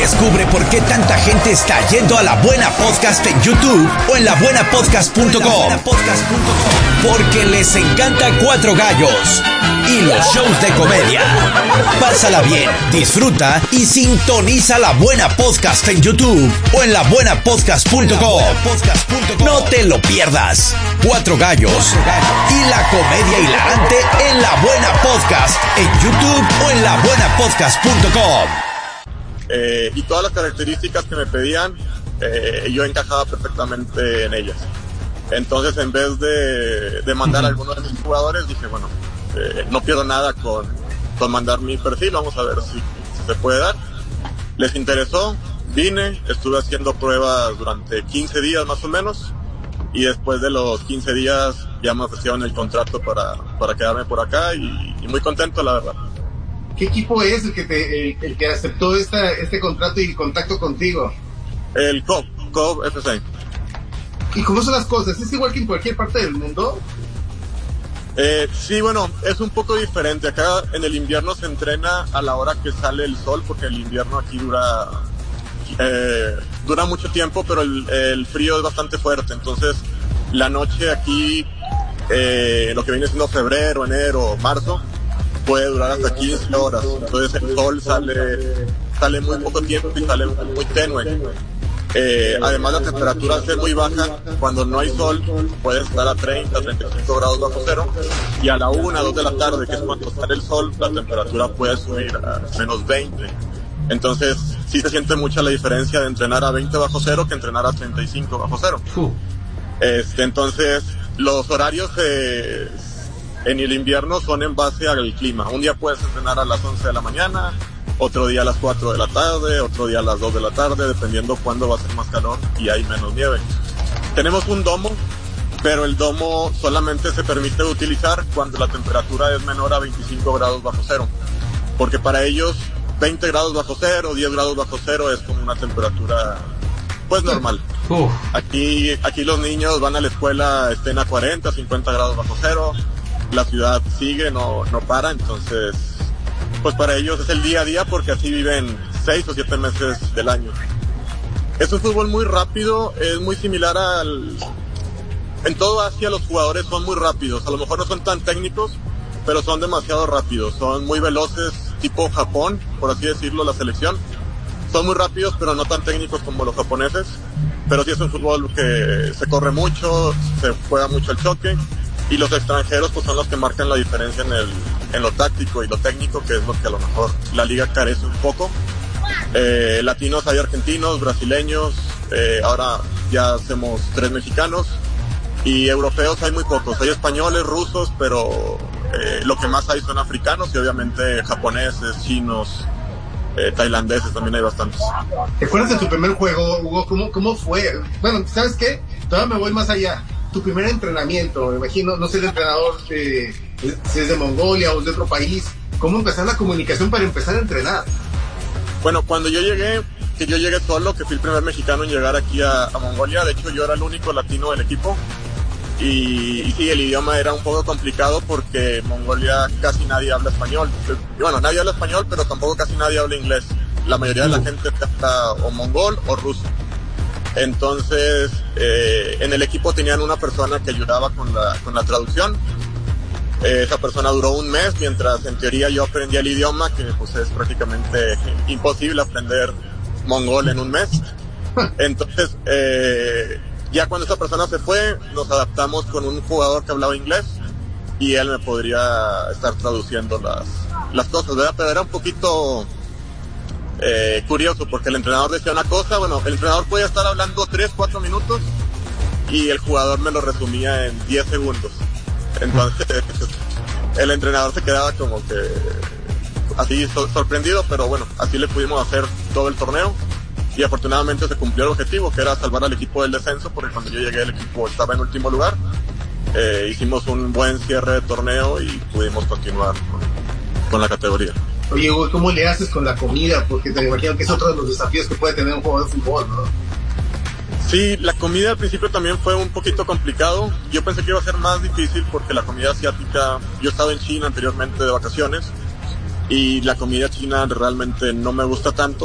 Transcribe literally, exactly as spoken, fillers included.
Descubre por qué tanta gente está yendo a La Buena Podcast en YouTube o en la buena podcast punto com. Porque les encanta Cuatro Gallos y los shows de comedia. Pásala bien, disfruta y sintoniza La Buena Podcast en YouTube o en la buena podcast punto com. No te lo pierdas. Cuatro Gallos y la comedia hilarante en La Buena Podcast en YouTube o en la buena podcast punto com. Eh, y todas las características que me pedían, eh, yo encajaba perfectamente en ellas. Entonces, en vez de, de mandar a alguno de mis jugadores, dije, bueno, eh, no pierdo nada con, con mandar mi perfil, vamos a ver si, si se puede dar. Les interesó, vine, estuve haciendo pruebas durante quince días más o menos, y después de los quince días ya me ofrecieron el contrato para, para quedarme por acá, y, y muy contento, la verdad. ¿Qué equipo es el que te, el, el que aceptó esta, este contrato y contacto contigo? El C O B, C O B F C. ¿Y cómo son las cosas? ¿Es igual que en cualquier parte del mundo? Eh, sí, bueno, es un poco diferente. Acá en el invierno se entrena a la hora que sale el sol, porque el invierno aquí dura eh, dura mucho tiempo, pero el, el frío es bastante fuerte. Entonces, la noche aquí, eh, lo que viene siendo febrero, enero, marzo, puede durar hasta quince horas. Entonces el sol sale sale muy poco tiempo y sale muy tenue. Eh, además, la temperatura al ser muy baja, cuando no hay sol, puede estar a treinta, treinta y cinco grados bajo cero, y a la una, dos de la tarde, que es cuando sale el sol, la temperatura puede subir a menos veinte. Entonces, sí se siente mucha la diferencia de entrenar a veinte bajo cero que entrenar a treinta y cinco bajo cero. Este, entonces, los horarios eh, en el invierno son en base al clima. Un día puedes entrenar a las once de la mañana, otro día a las cuatro de la tarde, otro día a las dos de la tarde, dependiendo cuándo va a ser más calor y hay menos nieve. Tenemos un domo, pero el domo solamente se permite utilizar cuando la temperatura es menor a veinticinco grados bajo cero, porque para ellos veinte grados bajo cero, diez grados bajo cero es como una temperatura pues normal. Uh. Aquí, aquí los niños van a la escuela, estén a cuarenta, cincuenta grados bajo cero, la ciudad sigue, no, no para, entonces pues para ellos es el día a día, porque así viven seis o siete meses del año. Es un fútbol muy rápido, es muy similar al... En todo Asia los jugadores son muy rápidos, a lo mejor no son tan técnicos, pero son demasiado rápidos, son muy veloces, tipo Japón, por así decirlo, la selección. Son muy rápidos, pero no tan técnicos como los japoneses, pero sí es un fútbol que se corre mucho, se juega mucho el choque, y los extranjeros pues son los que marcan la diferencia en el en lo táctico y lo técnico, que es lo que a lo mejor la liga carece un poco. Eh, latinos hay argentinos, brasileños, eh, ahora ya hacemos tres mexicanos, y europeos hay muy pocos, hay españoles, rusos, pero eh, lo que más hay son africanos y obviamente japoneses, chinos, eh, tailandeses, también hay bastantes. ¿Te acuerdas de tu primer juego, Hugo? ¿Cómo, cómo fue? Bueno, ¿sabes qué? Todavía me voy más allá. Tu primer entrenamiento, me imagino, no sé, el entrenador de, si es de Mongolia o de otro país, ¿cómo empezar la comunicación para empezar a entrenar? Bueno, cuando yo llegué, que yo llegué solo, que fui el primer mexicano en llegar aquí a, a Mongolia, de hecho yo era el único latino del equipo, y, y sí, el idioma era un poco complicado porque en Mongolia casi nadie habla español. Y bueno, nadie habla español, pero tampoco casi nadie habla inglés. La mayoría de la gente habla o mongol o ruso. Entonces, eh, en el equipo tenían una persona que ayudaba con la, con la traducción. Eh, esa persona duró un mes, mientras en teoría yo aprendía el idioma, que pues es prácticamente imposible aprender mongol en un mes. Entonces, eh, ya cuando esa persona se fue, nos adaptamos con un jugador que hablaba inglés, y él me podría estar traduciendo las, las cosas, ¿verdad? Pero era un poquito... Eh, curioso, porque el entrenador decía una cosa, bueno, el entrenador podía estar hablando tres, cuatro minutos y el jugador me lo resumía en diez segundos. Entonces el entrenador se quedaba como que así so- sorprendido, pero bueno, así le pudimos hacer todo el torneo, y afortunadamente se cumplió el objetivo, que era salvar al equipo del descenso, porque cuando yo llegué el equipo estaba en último lugar. Eh, hicimos un buen cierre de torneo y pudimos continuar con, con la categoría. Oye, Hugo, ¿cómo le haces con la comida? Porque te imagino que es otro de los desafíos que puede tener un jugador de fútbol, ¿no? Sí, la comida al principio también fue un poquito complicado. Yo pensé que iba a ser más difícil porque la comida asiática... Yo estaba en China anteriormente de vacaciones, y la comida china realmente no me gusta tanto.